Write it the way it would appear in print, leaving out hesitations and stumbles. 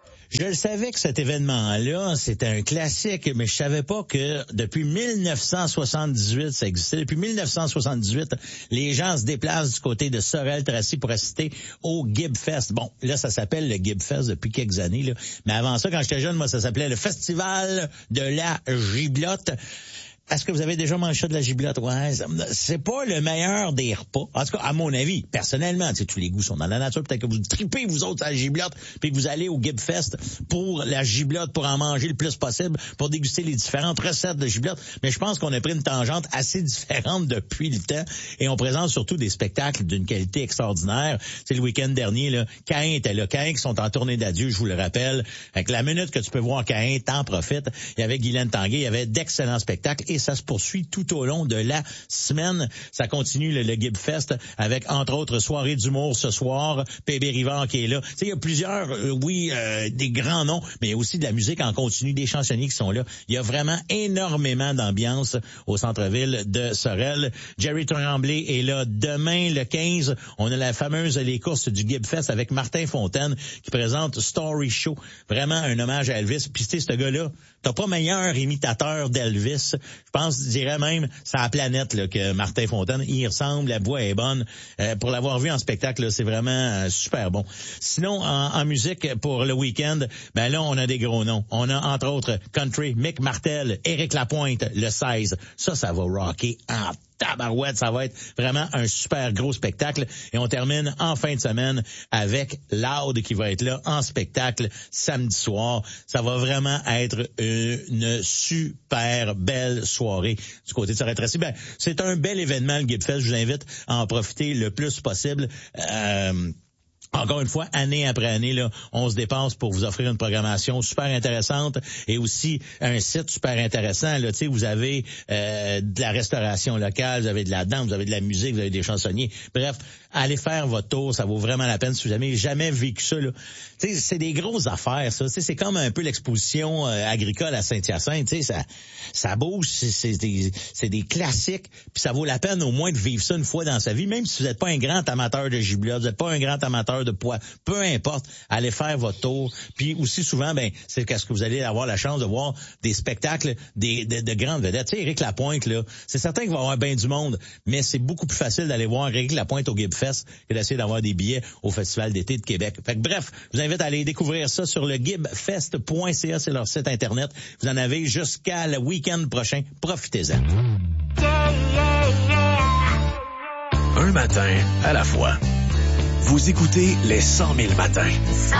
Je le savais que cet événement-là, c'était un classique, mais je savais pas que depuis 1978, ça existait. Depuis 1978, les gens se déplacent du côté de Sorel-Tracy pour assister au Gibfest. Bon, là, ça s'appelle le Gibfest depuis quelques années, là. Mais avant ça, quand j'étais jeune, moi, ça s'appelait le Festival de la Giblotte. Est-ce que vous avez déjà mangé ça de la giblotte? Ouais, c'est pas le meilleur des repas. En tout cas, à mon avis, personnellement, tu sais, tous les goûts sont dans la nature. Peut-être que vous tripez, vous autres, à la giblotte, puis que vous allez au Gibfest pour la giblotte, pour en manger le plus possible, pour déguster les différentes recettes de giblotte. Mais je pense qu'on a pris une tangente assez différente depuis le temps et on présente surtout des spectacles d'une qualité extraordinaire. C'est le week-end dernier, là, Caïn était là. Caïn qui sont en tournée d'adieu, je vous le rappelle. Avec la minute que tu peux voir Caïn, t'en profites. Il y avait Guylaine Tanguay, il y avait d'excellents spectacles et ça se poursuit tout au long de la semaine. Ça continue le Gibfest avec, entre autres, soirée d'humour ce soir, PB Rivard qui est là. Tu sais, il y a plusieurs, des grands noms, mais il y a aussi de la musique en continu, des chansonniers qui sont là. Il y a vraiment énormément d'ambiance au centre-ville de Sorel. Jerry Tremblay est là demain, le 15. On a la fameuse Les courses du Gibfest avec Martin Fontaine qui présente Story Show. Vraiment un hommage à Elvis. Puis tu sais, ce gars-là, t'as pas meilleur imitateur d'Elvis. Je pense, je dirais même, c'est à la planète là, que Martin Fontaine. Il ressemble, la voix est bonne. Pour l'avoir vu en spectacle, là, c'est vraiment super bon. Sinon, en musique, pour le week-end, ben là, on a des gros noms. On a, entre autres, Country, Mick Martel, Éric Lapointe, le 16. Ça va rocker en tabarouette, ça va être vraiment un super gros spectacle. Et on termine en fin de semaine avec Loud qui va être là en spectacle samedi soir. Ça va vraiment être une super belle soirée du côté de Sorel-Tracy. Ben, c'est un bel événement, le Gibfest. Je vous invite à en profiter le plus possible. Encore une fois, année après année, là, on se dépense pour vous offrir une programmation super intéressante et aussi un site super intéressant. Là, tu sais, vous avez de la restauration locale, vous avez de la danse, vous avez de la musique, vous avez des chansonniers. Bref, allez faire votre tour, ça vaut vraiment la peine si vous n'avez jamais vécu ça. Là. Tu sais, c'est des grosses affaires, ça. Tu sais, c'est comme un peu l'exposition agricole à Saint-Hyacinthe. Tu sais, ça bouge, c'est des classiques, puis ça vaut la peine au moins de vivre ça une fois dans sa vie, même si vous n'êtes pas un grand amateur de giblotte, vous n'êtes pas un grand amateur de poids, peu importe, allez faire votre tour. Puis aussi souvent, ben, c'est qu'est-ce que vous allez avoir la chance de voir des spectacles de grandes vedettes. Tu sais, Éric Lapointe, là, c'est certain qu'il va y avoir bien du monde, mais c'est beaucoup plus facile d'aller voir Éric Lapointe au Gibfest que d'essayer d'avoir des billets au Festival d'été de Québec. Fait que bref, je vous invite à aller découvrir ça sur le gibfest.ca, c'est leur site internet. Vous en avez jusqu'à le week-end prochain. Profitez-en. Un matin à la fois. Vous écoutez les 100 000 matins.